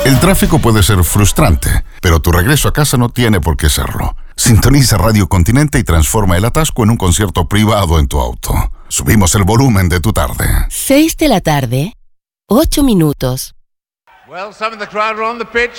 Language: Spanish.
El tráfico puede ser frustrante, pero tu regreso a casa no tiene por qué serlo. Sintoniza Radio Continente y transforma el atasco en un concierto privado en tu auto. Subimos el volumen de tu tarde. 6 de la tarde, 8 minutos. Well, some of the crowd are on the pitch.